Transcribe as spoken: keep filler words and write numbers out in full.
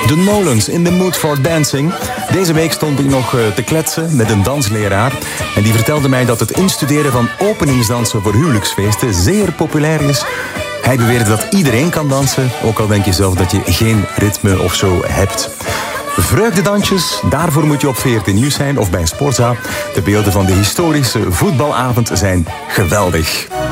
De Nolans in the Mood for Dancing. Deze week stond ik nog te kletsen met een dansleraar. En die vertelde mij dat het instuderen van openingsdansen voor huwelijksfeesten zeer populair is. Hij beweerde dat iedereen kan dansen, ook al denk je zelf dat je geen ritme of zo hebt. Vreugdedansjes, daarvoor moet je op V R T Nieuws zijn of bij Sporza. De beelden van de historische voetbalavond zijn geweldig.